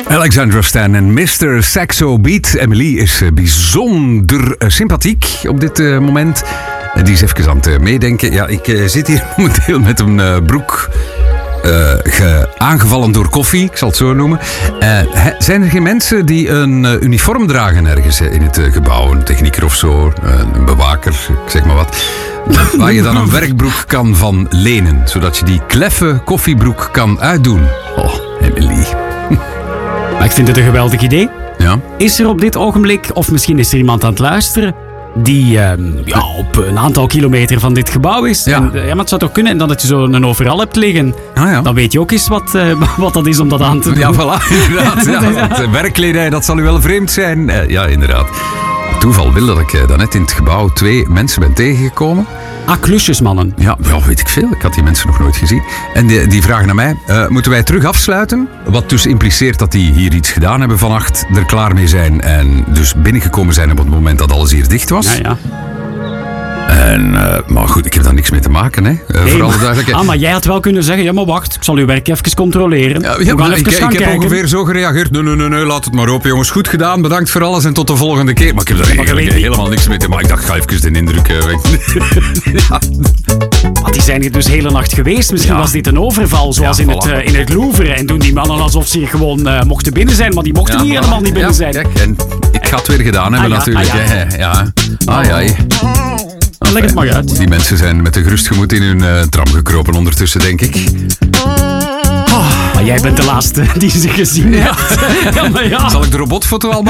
Alexandra Stan en Mr. Saxo Beat. Emily is bijzonder sympathiek op dit moment. Die is even aan het meedenken. Ja, ik zit hier momenteel met een broek aangevallen door koffie, ik zal het zo noemen. Zijn er geen mensen die een uniform dragen ergens in het gebouw? Een technieker of zo, een bewaker, ik zeg maar wat. Waar je dan een werkbroek kan van lenen, zodat je die kleffe koffiebroek kan uitdoen. Oh, Emily. Maar ik vind het een geweldig idee. Ja? Is er op dit ogenblik, of misschien is er iemand aan het luisteren, die op een aantal kilometer van dit gebouw is? Ja. En, maar het zou toch kunnen, en dat je zo een overal hebt liggen. Ah, ja. Dan weet je ook eens wat dat is om dat aan te doen. Ja, voilà, inderdaad. Ja, want werkkledij, dat zal u wel vreemd zijn. Ja, inderdaad. Toeval wil dat ik daarnet in het gebouw 2 mensen ben tegengekomen. Klusjesmannen. Ja, weet ik veel. Ik had die mensen nog nooit gezien. En die vragen aan mij, moeten wij terug afsluiten? Wat dus impliceert dat die hier iets gedaan hebben vannacht, er klaar mee zijn en dus binnengekomen zijn op het moment dat alles hier dicht was. Ja. En, maar goed, ik heb daar niks mee te maken, hè. Voor alle duidelijkheid. Maar jij had wel kunnen zeggen, ja maar wacht, ik zal uw werk even controleren. Ja, We gaan even gaan ik heb kijken. ongeveer zo gereageerd. Nee, laat het maar open, jongens. Goed gedaan, bedankt voor alles en tot de volgende keer. Maar ik heb daar eigenlijk helemaal niks mee te maken. Ik dacht, ga even de indruk weg. Ja. Want die zijn hier dus de hele nacht geweest. Misschien was dit een overval, zoals Ja, in het Louvre. En doen die mannen alsof ze hier gewoon mochten binnen zijn, maar die mochten hier helemaal niet binnen zijn. Kijk, en ik ga het weer gedaan hebben natuurlijk. Leg het maar uit. Die mensen zijn met een gerust gemoed in hun tram gekropen ondertussen, denk ik. Maar jij bent de laatste die ze gezien heeft. Ja, maar ja. Zal ik de robotfoto al maken?